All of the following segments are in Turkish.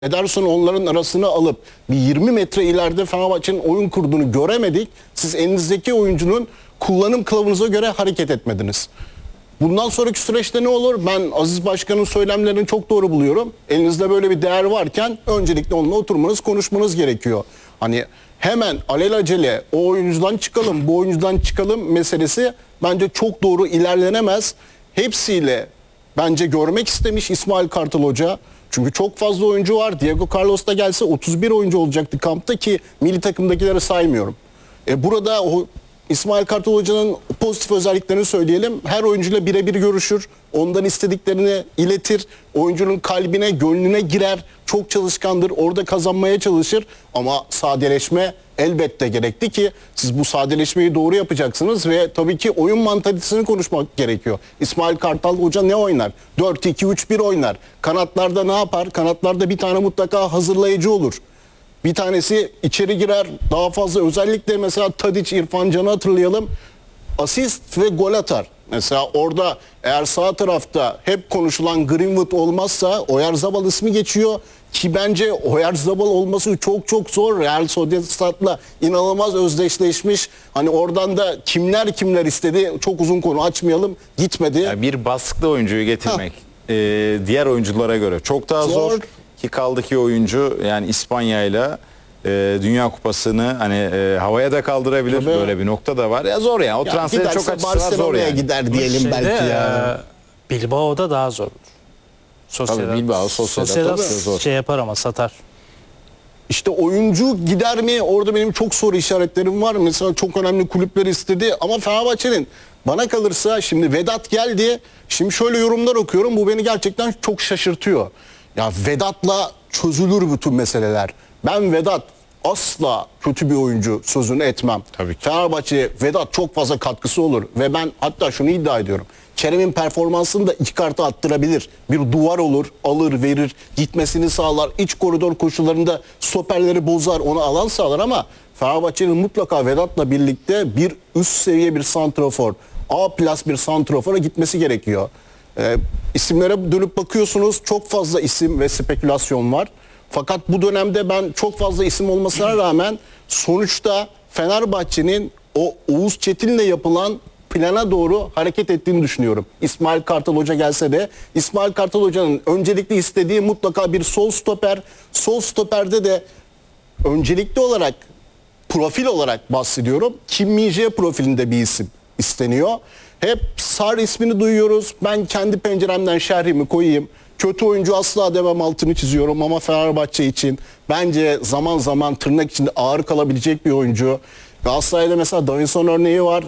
Ederson onların arasına alıp bir 20 metre ileride Fenerbahçe'nin oyun kurduğunu göremedik. Siz elinizdeki oyuncunun kullanım kılavuzunuza göre hareket etmediniz. Bundan sonraki süreçte ne olur? Ben Aziz Başkan'ın söylemlerini çok doğru buluyorum. Elinizde böyle bir değer varken öncelikle onunla oturmanız, konuşmanız gerekiyor. Hani hemen alelacele o oyuncudan çıkalım, bu oyuncudan çıkalım meselesi bence çok doğru ilerlenemez. Hepsiyle bence görmek istemiş İsmail Kartal Hoca. Çünkü çok fazla oyuncu var. Diego Carlos da gelse 31 oyuncu olacaktı kampta ki milli takımdakileri saymıyorum. Burada o İsmail Kartal Hoca'nın pozitif özelliklerini söyleyelim. Her oyuncuyla birebir görüşür. Ondan istediklerini iletir. Oyuncunun kalbine, gönlüne girer. Çok çalışkandır. Orada kazanmaya çalışır. Ama sadeleşme elbette gerekli ki siz bu sadeleşmeyi doğru yapacaksınız ve tabii ki oyun mantalitesini konuşmak gerekiyor. İsmail Kartal Hoca ne oynar? 4-2-3-1 oynar. Kanatlarda ne yapar? Kanatlarda bir tane mutlaka hazırlayıcı olur. Bir tanesi içeri girer, daha fazla özellikle mesela Tadic, İrfan Can'ı hatırlayalım. Asist ve gol atar. Mesela orada eğer sağ tarafta hep konuşulan Greenwood olmazsa Oyarzabal ismi geçiyor. Ki bence Oyarzabal olması çok çok zor. Real Sociedad'la inanılmaz özdeşleşmiş. Hani oradan da kimler istedi, çok uzun konu açmayalım, gitmedi. Yani bir baskılı oyuncuyu getirmek diğer oyunculara göre çok daha zor. Ki kaldı ki oyuncu yani İspanya'yla Dünya Kupası'nı hani havaya da kaldırabilir. Tabii. Böyle bir nokta da var. Ya zor yani. O transferi çok açısından zor yani. Gider diyelim belki ya. Bilbao'da daha zor. Tabii Bilbao, Sociedad zor. Şey yapar ama satar. İşte oyuncu gider mi? Orada benim çok soru işaretlerim var. Mesela çok önemli kulüpler istedi ama Fenerbahçe'nin bana kalırsa şimdi Vedat geldi. Şimdi şöyle yorumlar okuyorum. Bu beni gerçekten çok şaşırtıyor. Ya Vedat'la çözülür bütün meseleler. Ben Vedat asla kötü bir oyuncu sözünü etmem. Tabii ki. Fenerbahçe Vedat çok fazla katkısı olur ve ben hatta şunu iddia ediyorum. Kerem'in performansını da iki kartı attırabilir. Bir duvar olur, alır, verir, gitmesini sağlar. İç koridor koşullarında stoperleri bozar, ona alan sağlar ama Fenerbahçe'nin mutlaka Vedat'la birlikte bir üst seviye bir santrafor, A plus bir santrafora gitmesi gerekiyor. İsimlere dönüp bakıyorsunuz, çok fazla isim ve spekülasyon var. Fakat bu dönemde ben çok fazla isim olmasına rağmen sonuçta Fenerbahçe'nin o Oğuz Çetin'le yapılan plana doğru hareket ettiğini düşünüyorum. İsmail Kartal Hoca gelse de İsmail Kartal Hoca'nın öncelikli istediği mutlaka bir sol stoper. Sol stoperde de öncelikli olarak profil olarak bahsediyorum. Kim Min-jae profilinde bir isim isteniyor. Hep Sar ismini duyuyoruz. Ben kendi penceremden şerhimi koyayım. Kötü oyuncu asla demem, altını çiziyorum ama Fenerbahçe için bence zaman zaman tırnak içinde ağır kalabilecek bir oyuncu. Galatasaray'da mesela Davinson örneği var.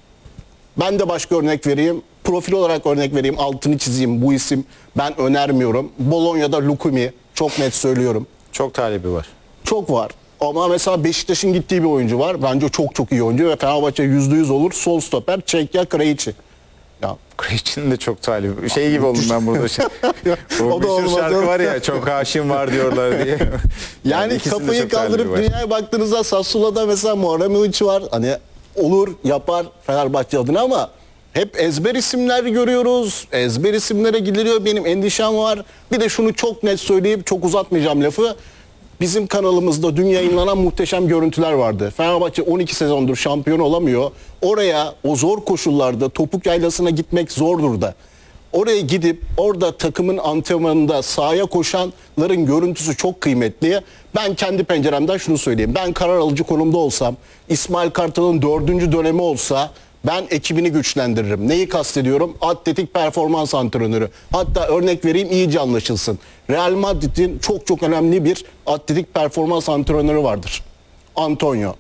Ben de başka örnek vereyim. Profil olarak örnek vereyim. Altını çizeyim. Bu isim ben önermiyorum. Bologna'da Lukumi. Çok net söylüyorum. Çok talebi var. Çok var. Ama mesela Beşiktaş'ın gittiği bir oyuncu var. Bence çok çok iyi oyuncu ve Fenerbahçe %100 olur. Sol stoper Çekya Krejci. Ya. Krejci'nin de çok talibi. Şey gibi oldum ben burada. O da meşhur şarkı var ya, çok haşim var diyorlar diye. Yani kafayı kaldırıp dünyaya baktığınızda Sassuolo'da mesela Muharrem İnce var. Hani olur, yapar Fenerbahçe adına ama hep ezber isimler görüyoruz. Ezber isimlere gidiliyor. Benim endişem var. Bir de şunu çok net söyleyip çok uzatmayacağım lafı. Bizim kanalımızda dün yayınlanan muhteşem görüntüler vardı. Fenerbahçe 12 sezondur şampiyon olamıyor. Oraya o zor koşullarda Topuk Yaylası'na gitmek zordur da. Oraya gidip orada takımın antrenmanında sahaya koşanların görüntüsü çok kıymetli. Ben kendi penceremden şunu söyleyeyim. Ben karar alıcı konumda olsam, İsmail Kartal'ın 4. dönemi olsa ben ekibini güçlendiririm. Neyi kastediyorum? Atletik performans antrenörü. Hatta örnek vereyim iyice anlaşılsın. Real Madrid'in çok çok önemli bir atletik performans antrenörü vardır. Antonio.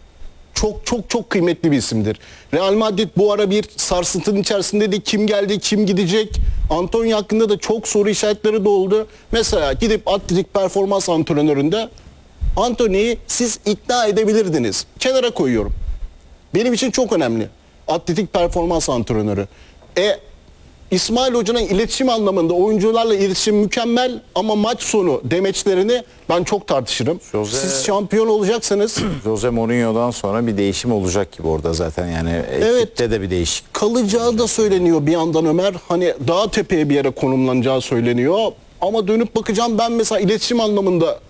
Çok kıymetli bir isimdir. Real Madrid bu ara bir sarsıntının içerisindeydi. Kim geldi, kim gidecek? Antonio hakkında da çok soru işaretleri de oldu. Mesela gidip atletik performans antrenöründe Antonio'yu siz ikna edebilirdiniz. Kenara koyuyorum. Benim için çok önemli. Atletik performans antrenörü. İsmail Hoca'nın iletişim anlamında oyuncularla iletişim mükemmel ama maç sonu demeçlerini ben çok tartışırım. Siz şampiyon olacaksanız Jose Mourinho'dan sonra bir değişim olacak gibi orada zaten yani ekipte de bir değişik. Kalacağı da söyleniyor bir yandan Ömer. Hani daha tepeye bir yere konumlanacağı söyleniyor. Ama dönüp bakacağım ben mesela iletişim anlamında